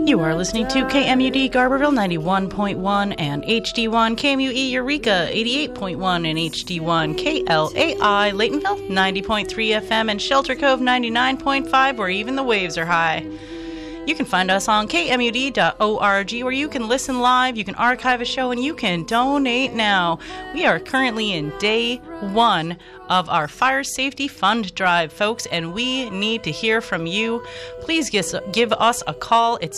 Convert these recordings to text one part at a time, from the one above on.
You are listening to KMUD Garberville 91.1 and HD1, KMUE Eureka 88.1 and HD1, KLAI Laytonville 90.3 FM, and Shelter Cove 99.5, where even the waves are high. You can find us on kmud.org, where you can listen live, you can archive a show, and you can donate now. We are currently in day 1 of our Fire Safety Fund Drive, folks, and we need to hear from you. Please give us a call. It's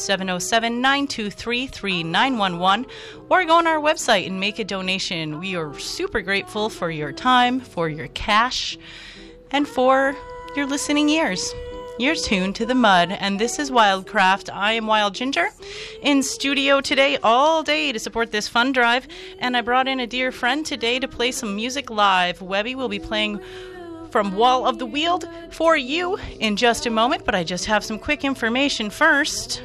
707-923-3911, or go on our website and make a donation. We are super grateful for your time, for your cash, and for your listening ears. You're tuned to the mud, and this is Wildcraft. I am Wild Ginger, in studio today all day to support this fund drive, and I brought in a dear friend today to play some music live. Webby will be playing from Wall of the Weald for you in just a moment, but I just have some quick information first.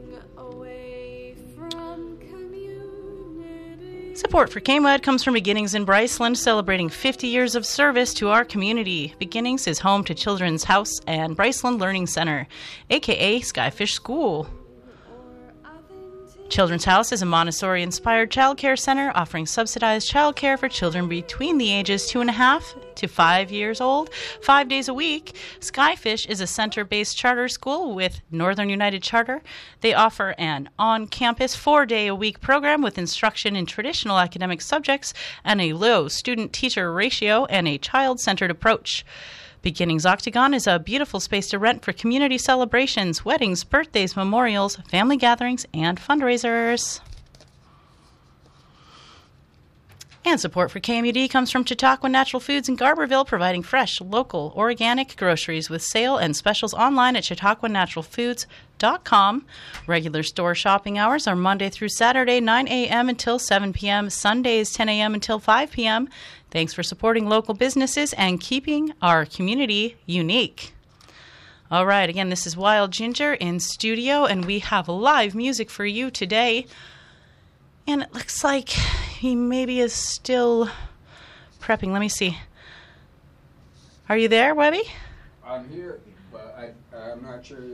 Support for KMUD comes from Beginnings in Bryceland, celebrating 50 years of service to our community. Beginnings is home to Children's House and Bryceland Learning Center, a.k.a. Skyfish School. Children's House is a Montessori-inspired child care center offering subsidized child care for children between the ages 2.5 to 5 years old, 5 days a week. Skyfish is a center-based charter school with Northern United Charter. They offer an on-campus 4-day-a-week program with instruction in traditional academic subjects and a low student-teacher ratio and a child-centered approach. Beginnings Octagon is a beautiful space to rent for community celebrations, weddings, birthdays, memorials, family gatherings, and fundraisers. And support for KMUD comes from Chautauqua Natural Foods in Garberville, providing fresh, local, organic groceries with sale and specials online at chautauquanaturalfoods.com. Regular store shopping hours are Monday through Saturday, 9 a.m. until 7 p.m., Sundays, 10 a.m. until 5 p.m. Thanks for supporting local businesses and keeping our community unique. All right, again, this is Wild Ginger in studio, and we have live music for you today. And it looks like he maybe is still prepping. Let me see. Are you there, Webby? I'm here, but I'm not sure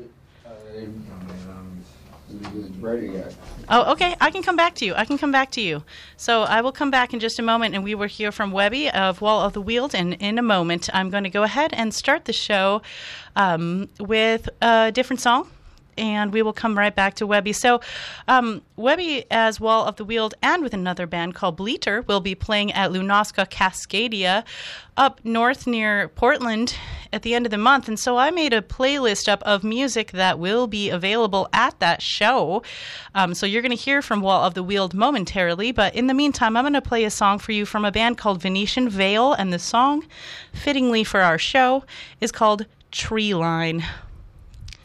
it's ready yet. Oh, okay. I can come back to you. So I will come back in just a moment, and we will hear from Webby of Wall of the Weald. And in a moment, I'm going to go ahead and start the show with a different song. And we will come right back to Webby. So Webby, as Wall of the Weald, and with another band called Bleater, will be playing at Lunosca Cascadia up north near Portland at the end of the month. And so I made a playlist up of music that will be available at that show. So you're going to hear from Wall of the Weald momentarily. But in the meantime, I'm going to play a song for you from a band called Venetian Veil. And the song, fittingly for our show, is called Tree Line.